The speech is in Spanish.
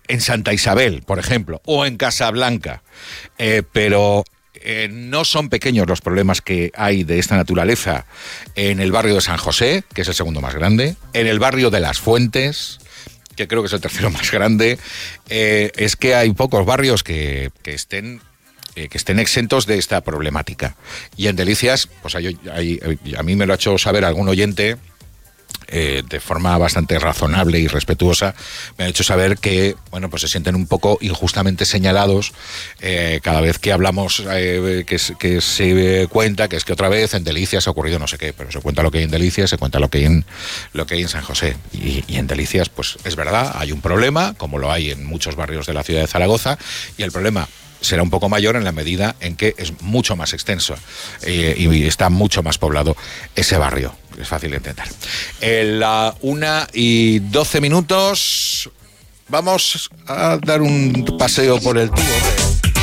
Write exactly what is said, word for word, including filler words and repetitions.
en Santa Isabel, por ejemplo, o en Casablanca, eh, pero eh, no son pequeños los problemas que hay de esta naturaleza en el barrio de San José, que es el segundo más grande, en el barrio de Las Fuentes, que creo que es el tercero más grande. Eh, es que hay pocos barrios que, que estén eh, que estén exentos de esta problemática. Y en Delicias, pues hay, hay, a mí me lo ha hecho saber algún oyente, Eh, de forma bastante razonable y respetuosa, me han hecho saber que, bueno, pues se sienten un poco injustamente señalados eh, cada vez que hablamos, eh, que, que se cuenta que es que otra vez en Delicias ha ocurrido no sé qué, pero se cuenta lo que hay en Delicias, se cuenta lo que hay en, lo que hay en San José. Y, y en Delicias, pues es verdad, hay un problema, como lo hay en muchos barrios de la ciudad de Zaragoza, y el problema será un poco mayor en la medida en que es mucho más extenso eh, y está mucho más poblado ese barrio. Es fácil de entender. En la una y doce minutos vamos a dar un paseo por el tubo.